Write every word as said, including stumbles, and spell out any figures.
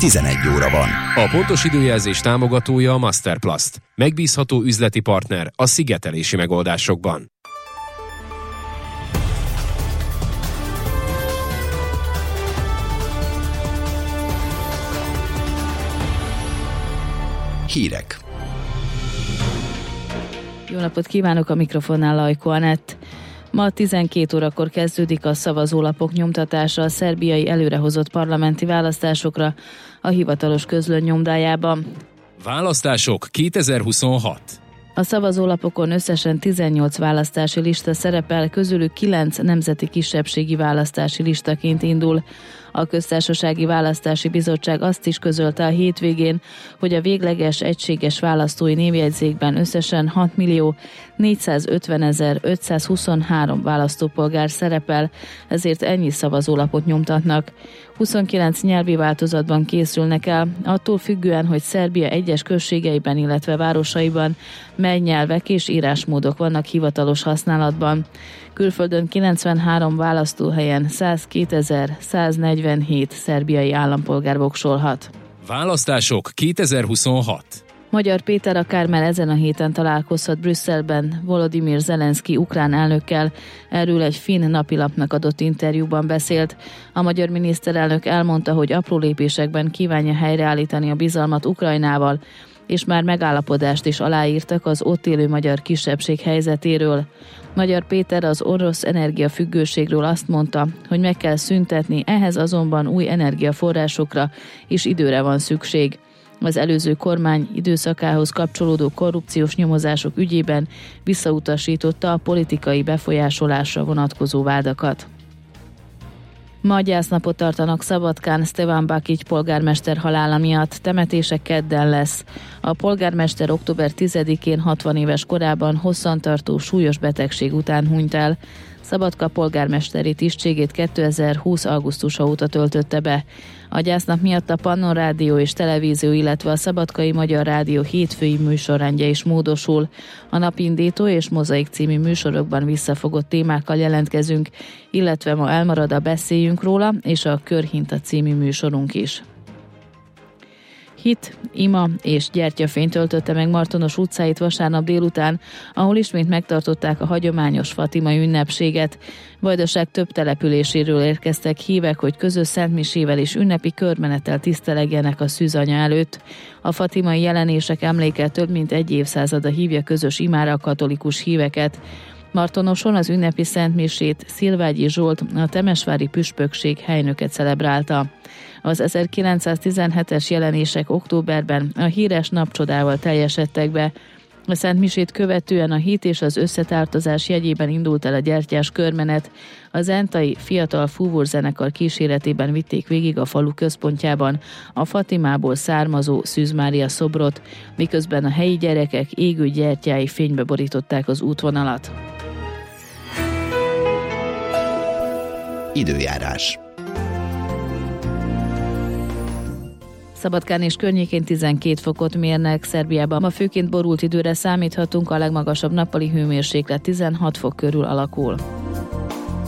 tizenegy óra van. A pontos időjelzés támogatója a Masterplast. Megbízható üzleti partner a szigetelési megoldásokban. Hírek. Jó napot kívánok, a mikrofonnál Lajko Anett. Ma tizenkét órakor kezdődik a szavazólapok nyomtatása a szerbiai előrehozott parlamenti választásokra a hivatalos közlöny nyomdájában. Választások kétezer-huszonhat. A szavazólapokon összesen tizennyolc választási lista szerepel, közülük kilenc nemzeti kisebbségi választási listaként indul. A Köztársasági Választási Bizottság azt is közölte a hétvégén, hogy a végleges egységes választói névjegyzékben összesen hat millió négyszázötvenezer-ötszázhuszonhárom választópolgár szerepel, ezért ennyi szavazólapot nyomtatnak. huszonkilenc nyelvi változatban készülnek el, attól függően, hogy Szerbia egyes községeiben, illetve városaiban mely nyelvek és írásmódok vannak hivatalos használatban. Külföldön kilencvenhárom választóhelyen százkétezer-száznegyvenhét szerbiai állampolgár voksolhat. Választások kétezer-huszonhat. Magyar Péter akár már ezen a héten találkozhat Brüsszelben Volodymyr Zelenszky ukrán elnökkel, erről egy finn napilapnak adott interjúban beszélt. A magyar miniszterelnök elmondta, hogy apró lépésekben kívánja helyreállítani a bizalmat Ukrajnával, és már megállapodást is aláírtak az ott élő magyar kisebbség helyzetéről. Magyar Péter az orosz energiafüggőségről azt mondta, hogy meg kell szüntetni, ehhez azonban új energiaforrásokra és időre van szükség. Az előző kormány időszakához kapcsolódó korrupciós nyomozások ügyében visszautasította a politikai befolyásolásra vonatkozó vádakat. Ma gyásznapot tartanak Szabadkán Stevan Bakic polgármester halála miatt, temetése kedden lesz. A polgármester október tizedikén hatvan éves korában hosszantartó súlyos betegség után hunyt el. Szabadka polgármesteri tisztségét kétezer-húsz augusztusa óta töltötte be. A gyásznap miatt a Pannon Rádió és Televízió, illetve a Szabadkai Magyar Rádió hétfői műsorrendje is módosul. A Napindító és Mozaik című műsorokban visszafogott témákkal jelentkezünk, illetve ma elmarad a Beszéljünk róla és a Körhinta című műsorunk is. Hit, ima és gyertyafény töltötte meg Martonos utcáit vasárnap délután, ahol ismét megtartották a hagyományos fatimai ünnepséget. Vajdaság több településéről érkeztek hívek, hogy közös szentmisével és ünnepi körmenettel tisztelegjenek a szűzanya előtt. A fatimai jelenések emléke több mint egy évszázada hívja közös imára a katolikus híveket. Martonoson az ünnepi szentmisét Szilvágyi Zsolt, a temesvári püspökség helynöke celebrálta. Az ezerkilencszáztizenhetes jelenések októberben a híres napcsodával teljesedtek be. A szentmisét követően a hit és az összetártozás jegyében indult el a gyertyás körmenet. A zentai fiatal fúvózenekar kíséretében vitték végig a falu központjában a Fatimából származó Szűz Mária szobrot, miközben a helyi gyerekek égő gyertyái fénybe borították az útvonalat. Időjárás. Szabadkán és környékén tizenkét fokot mérnek, Szerbiában ma főként borult időre számíthatunk, a legmagasabb nappali hőmérséklet tizenhat fok körül alakul.